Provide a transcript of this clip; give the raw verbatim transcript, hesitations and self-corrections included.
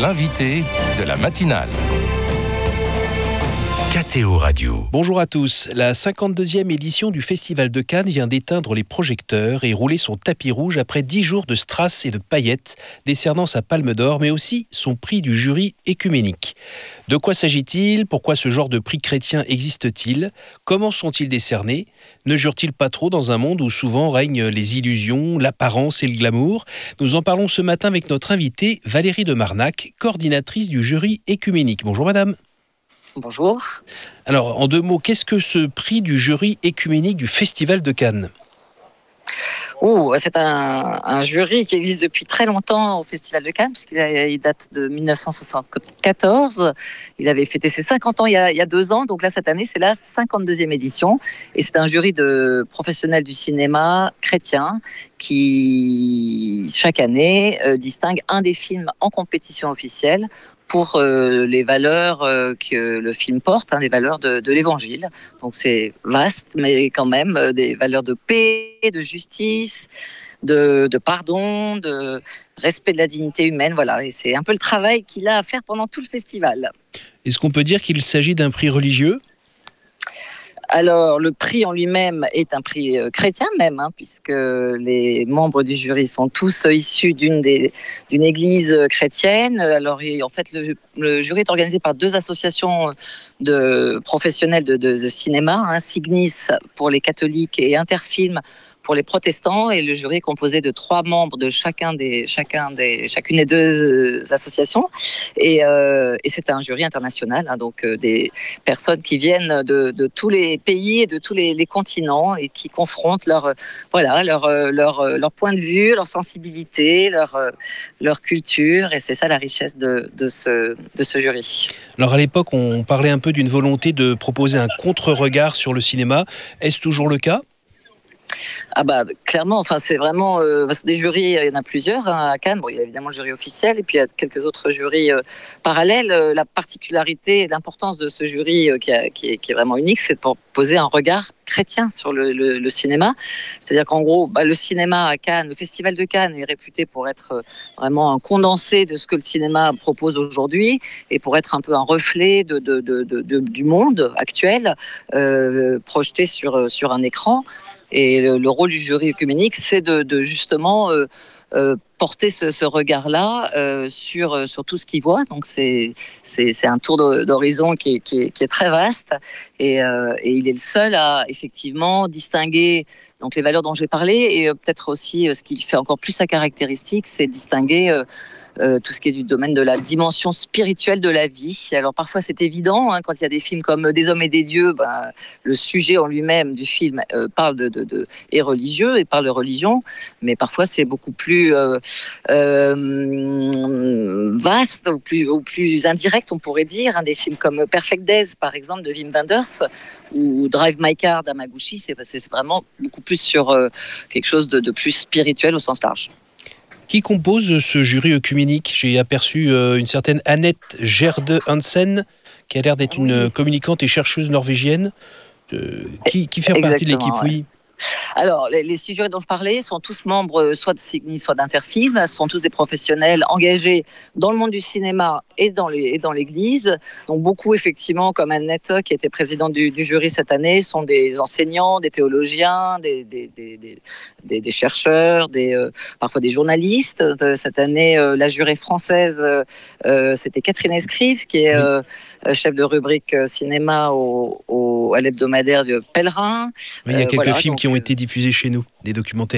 l'invité de la matinale. K T O Radio. Bonjour à tous. La cinquante-deuxième édition du Festival de Cannes vient d'éteindre les projecteurs et rouler son tapis rouge après dix jours de strass et de paillettes, décernant sa palme d'or, mais aussi son prix du jury écuménique. De quoi s'agit-il ? Pourquoi ce genre de prix chrétien existe-t-il ? Comment sont-ils décernés ? Ne jurent-ils pas trop dans un monde où souvent règnent les illusions, l'apparence et le glamour ? Nous en parlons ce matin avec notre invitée Valérie de Marnac, coordinatrice du jury écuménique. Bonjour madame. Bonjour. Alors, en deux mots, qu'est-ce que ce prix du jury écuménique du Festival de Cannes ? Oh, c'est un, un jury qui existe depuis très longtemps au Festival de Cannes, puisqu'il a, il date de dix-neuf cent soixante-quatorze. Il avait fêté ses cinquante ans il y, a, il y a deux ans, donc là, cette année, c'est la cinquante-deuxième édition. Et c'est un jury de professionnels du cinéma chrétien qui, chaque année, euh, distingue un des films en compétition officielle pour euh, les valeurs euh, que le film porte, hein, les valeurs de, de l'évangile. Donc c'est vaste, mais quand même euh, des valeurs de paix, de justice, de, de pardon, de respect de la dignité humaine. Voilà, et c'est un peu le travail qu'il a à faire pendant tout le festival. Est-ce qu'on peut dire qu'il s'agit d'un prix religieux ? Alors, le prix en lui-même est un prix euh, chrétien même, hein, puisque les membres du jury sont tous issus d'une, des, d'une église chrétienne. Alors, et, en fait, le, le jury est organisé par deux associations de professionnels de, de, de cinéma, hein, Signis pour les catholiques et Interfilm pour les protestants, et le jury est composé de trois membres de chacun des, chacun des, chacune des deux associations. Et, euh, et c'est un jury international, hein, donc euh, des personnes qui viennent de, de tous les pays et de tous les, les continents et qui confrontent leur, voilà, leur, leur, leur point de vue, leur sensibilité, leur, leur culture. Et c'est ça la richesse de, de, ce, de ce jury. Alors à l'époque, on parlait un peu d'une volonté de proposer un contre-regard sur le cinéma. Est-ce toujours le cas ? Ah bah clairement, enfin c'est vraiment euh, parce que des jurys, il y en a plusieurs hein, à Cannes. Bon, il y a évidemment le jury officiel et puis il y a quelques autres jurys euh, parallèles. Euh, la particularité et l'importance de ce jury euh, qui, a, qui, est, qui est vraiment unique, c'est pour poser un regard chrétien sur le, le, le cinéma. C'est-à-dire qu'en gros, bah, le cinéma à Cannes, le Festival de Cannes est réputé pour être euh, vraiment un condensé de ce que le cinéma propose aujourd'hui et pour être un peu un reflet de, de, de, de, de du monde actuel euh, projeté sur sur un écran. Et le, le rôle du jury œcuménique, c'est de, de justement euh, euh, porter ce, ce regard-là euh, sur, sur tout ce qu'il voit. Donc c'est, c'est, c'est un tour d'horizon qui est, qui est, qui est très vaste. Et, euh, et il est le seul à effectivement distinguer donc, les valeurs dont j'ai parlé. Et euh, peut-être aussi, euh, ce qui fait encore plus sa caractéristique, c'est distinguer euh, Euh, tout ce qui est du domaine de la dimension spirituelle de la vie. Alors parfois c'est évident, hein, quand il y a des films comme Des hommes et des dieux, ben, le sujet en lui-même du film euh, parle de, de, de, est religieux et parle de religion, mais parfois c'est beaucoup plus euh, euh, vaste ou plus, ou plus indirect, on pourrait dire. Hein, des films comme Perfect Days par exemple de Wim Wenders ou Drive My Car d'Hamaguchi, c'est, c'est vraiment beaucoup plus sur euh, quelque chose de, de plus spirituel au sens large. Qui compose ce jury œcuménique ? J'ai aperçu euh, une certaine Annette Gerde Hansen, qui a l'air d'être oui. une communicante et chercheuse norvégienne, euh, qui, qui fait Exactement, partie de l'équipe, ouais. oui. Alors, les, les six jurys dont je parlais sont tous membres soit de Signis, soit d'Interfilm. Ce sont tous des professionnels engagés dans le monde du cinéma et dans, les, et dans l'Église. Donc, beaucoup, effectivement, comme Annette, qui était présidente du, du jury cette année, sont des enseignants, des théologiens, des, des, des, des, des, des chercheurs, des, euh, parfois des journalistes. De cette année, euh, la jurée française, euh, c'était Catherine Escrive, qui est euh, chef de rubrique cinéma au, au, à l'hebdomadaire du Pèlerin. Oui, il y a quelques euh, voilà, films donc, qui ont été diffusés chez nous, des documentaires.